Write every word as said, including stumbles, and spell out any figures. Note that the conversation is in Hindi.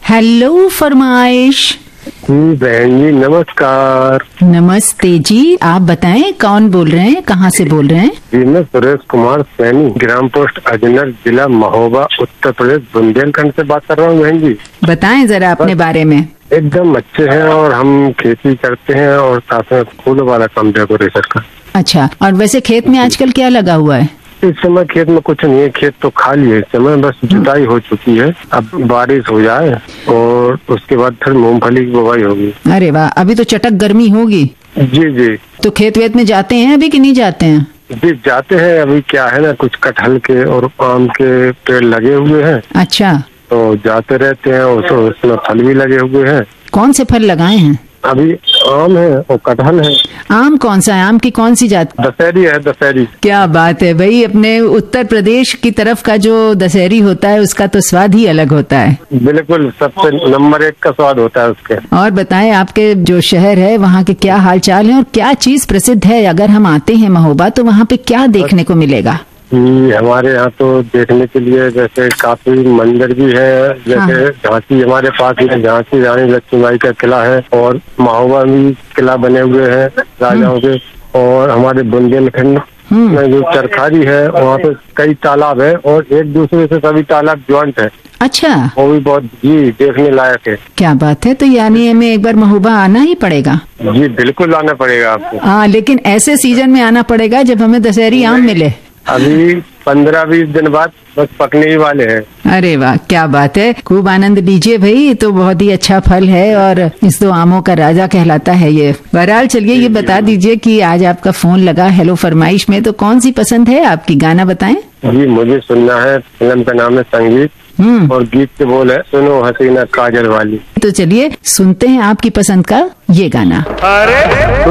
हेलो फरमाइश। बहन जी नमस्कार। नमस्ते जी, आप बताएं कौन बोल रहे हैं, कहाँ से बोल रहे हैं? जी मैं सुरेश कुमार सैनी, ग्राम पोस्ट अजनर, जिला महोबा, उत्तर प्रदेश, बुंदेलखंड से बात कर रहा हूँ। बहन जी बताएं जरा अपने बारे में। एकदम अच्छे हैं और हम खेती करते हैं और साथ में फूलों वाला काम डेकोरेशन का। अच्छा, और वैसे खेत में आजकल क्या लगा हुआ है? इस समय खेत में कुछ नहीं है, खेत तो खाली है। इस समय बस जुताई हो चुकी है, अब बारिश हो जाए और उसके बाद फिर मूंगफली की बुवाई होगी। अरे वाह, अभी तो चटक गर्मी होगी। जी जी। तो खेत वेत में जाते हैं अभी कि नहीं जाते हैं? जी जाते हैं। अभी क्या है ना, कुछ कटहल के और आम के पेड़ लगे हुए हैं। अच्छा, तो जाते रहते हैं, उस- उसमें फल भी लगे हुए हैं। कौन से फल लगाए हैं? अभी आम है और कटहल है। आम कौन सा है? आम की कौन सी जात? दशहरी है, दशहरी। क्या बात है भाई, अपने उत्तर प्रदेश की तरफ का जो दशहरी होता है उसका तो स्वाद ही अलग होता है। बिल्कुल, सबसे नंबर एक का स्वाद होता है उसके। और बताएं, आपके जो शहर है वहाँ के क्या हाल चाल है और क्या चीज प्रसिद्ध है? अगर हम आते हैं महोबा तो वहाँ पे क्या देखने को मिलेगा? जी हमारे यहाँ तो देखने के लिए जैसे काफी मंदिर भी है, जैसे झांसी हमारे पास ही है, झांसी रानी लक्ष्मीबाई का किला है और महोबा भी किला बने हुए हैं राजाओं के। और हमारे बुंदेलखंड में जो चरखारी है वहाँ पे कई तालाब है और एक दूसरे से सभी तालाब ज्वाइंट है। अच्छा, वो भी बहुत जी देखने लायक है। क्या बात है। तो यानी हमें एक बार महोबा आना ही पड़ेगा। जी बिल्कुल आना पड़ेगा आपको। हाँ, लेकिन ऐसे सीजन में आना पड़ेगा जब हमें दशहरी आम मिले। अभी पंद्रह बीस दिन बाद बस पकने ही वाले हैं। अरे वाह, क्या बात है, खूब आनंद लीजिए भाई, ये तो बहुत ही अच्छा फल है और इस दो आमों का राजा कहलाता है ये। बहरहाल चलिए ये बता दीजिए कि आज आपका फोन लगा हेलो फरमाइश में, तो कौन सी पसंद है आपकी? गाना बताएं। जी मुझे सुनना है, फिल्म का नाम है संगीत हम्म और गीत के बोल है सुनो हसीना काजल वाली। तो चलिए सुनते हैं आपकी पसंद का ये गाना। अरे